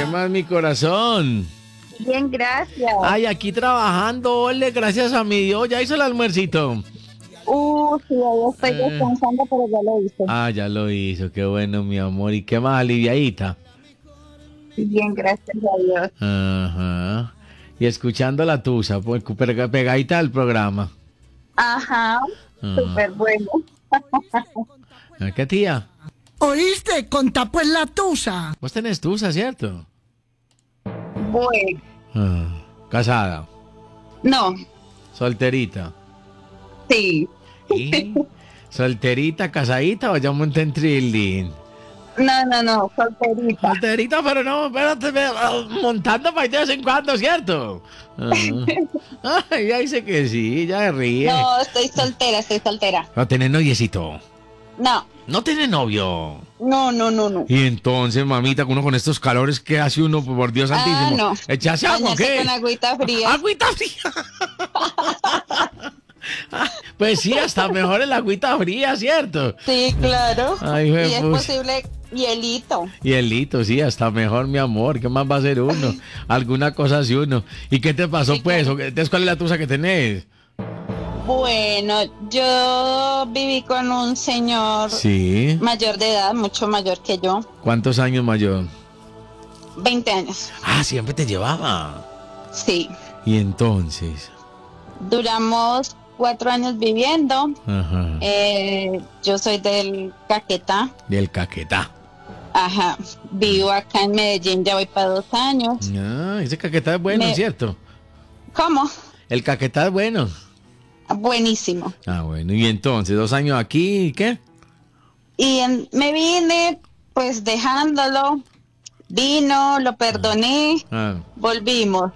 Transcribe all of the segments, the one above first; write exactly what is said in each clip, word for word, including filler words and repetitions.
más, mi corazón? Bien, gracias. Ay, aquí trabajando, ole, gracias a mi Dios. ¿Ya hizo el almuercito? Uh, sí, ahí estoy Eh. descansando, pero ya lo hice. Ah, ya lo hizo, qué bueno, mi amor. ¿Y qué más, aliviadita? Bien, gracias a Dios. Ajá. Y escuchando la tusa, pues, pega- pegadita al programa. Ajá, Ah. súper bueno. ¿Qué tía? ¿Oíste? Contá pues la tusa. Vos tenés tusa, ¿cierto? Bueno, Ah. Casada, no, solterita. sí. ¿Y? ¿Solterita, casadita o ya monté en trilling? No, no, no, solterita. Solterita, pero no, espérate, ve, ah, montando para de vez en cuando, ¿cierto? Ah. Ay, ya dice que sí, ya ríe. No, estoy soltera, estoy soltera. No tenés noviecito. No, No tenés novio. no, no, no, no. Y entonces, mamita, uno con estos calores, ¿qué hace uno? Por Dios santísimo. Ah, no. ¿Echase agua o Bañarse qué? con agüita fría. Agüita fría. Pues sí, hasta mejor el agüita fría, ¿cierto? Sí, claro. Ay, y me es puse. posible hielito. Y el lito, sí, hasta mejor, mi amor. ¿Qué más va a hacer uno? Alguna cosa hace uno. ¿Y qué te pasó, Sí, pues? claro. ¿O qué- entonces, ¿cuál es la tusa que tenés? Bueno, yo viví con un señor Sí. mayor de edad, mucho mayor que yo, ¿Cuántos años mayor? veinte años. Ah, siempre te llevaba. Sí. Y entonces. Duramos cuatro años viviendo. Ajá. Eh, yo soy del Caquetá. Del Caquetá. Ajá. Vivo acá en Medellín, ya voy para dos años. Ah, ese Caquetá es bueno, Me- ¿cierto? ¿Cómo? El Caquetá es bueno. Buenísimo. Ah, bueno. Y entonces, dos años aquí, ¿y qué? Y en- me vine pues dejándolo. Vino, lo perdoné, Ah, volvimos.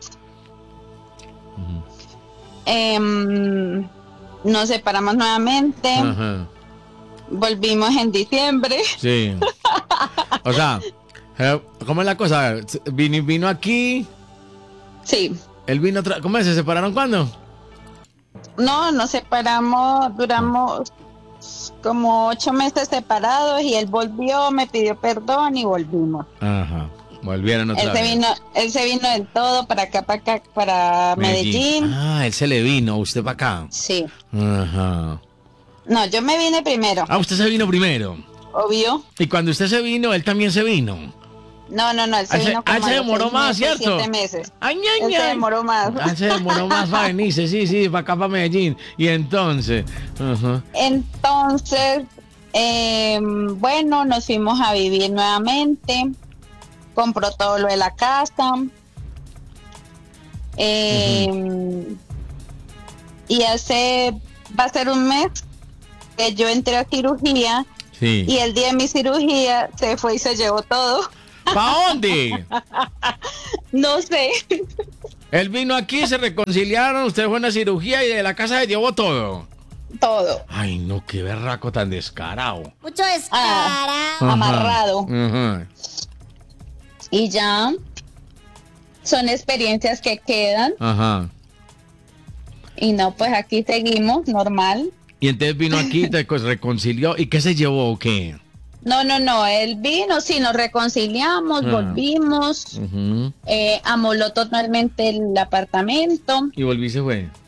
Em, nos separamos nuevamente. ajá. Volvimos en diciembre. Sí. O sea, eh, ¿cómo es la cosa? Vino, vino aquí, Sí. él vino otra. ¿Cómo es? ¿Se separaron cuándo? No, nos separamos, duramos como ocho meses separados y él volvió, me pidió perdón y volvimos. Ajá. Volvieron otra Él se vez. vino, él se vino del todo para acá, para acá, para Medellín. Ah, él se le vino, usted para acá. Sí. Ajá. No, yo me vine primero, Ah, usted se vino primero. obvio. Y cuando usted se vino, él también se vino. No, no, no, él se Ah, se- vino ah, como se a los demoró seis más, meses, ¿cierto? siete meses. Ay, ay, Él se ay. demoró más. Ah, se demoró más para venirse, sí, sí, para acá, para Medellín. Y entonces, ajá. Entonces, eh, bueno, nos fuimos a vivir nuevamente. Compró todo lo de la casa. Eh, Y hace, va a ser un mes que yo entré a cirugía Sí. y el día de mi cirugía se fue y se llevó todo. ¿Para dónde? No sé. Él vino aquí, se reconciliaron, usted fue a una cirugía y de la casa se llevó todo. Todo. Ay, no, qué berraco tan descarado. Mucho descarado. Ah, amarrado. Ajá. Y ya son experiencias que quedan. Ajá. Y no, pues aquí seguimos, normal. Y entonces vino aquí, te co- reconcilió. ¿Y qué se llevó o qué? No, no, no, él vino, sí, nos reconciliamos, Ah. volvimos, Ujú. eh, amoló totalmente el apartamento. Y volví y se fue.